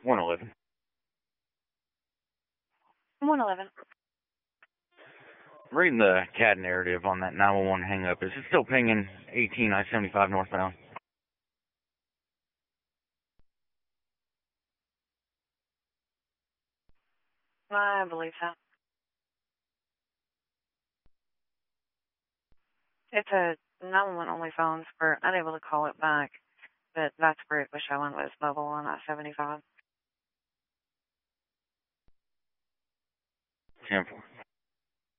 111. 111. Reading the CAD narrative on that 911 hang up. Is it still pinging 18 I-75 northbound? I believe so. It's a 911 only phone, so we're unable to call it back, but that's where it was showing was mobile on I-75. 10-4.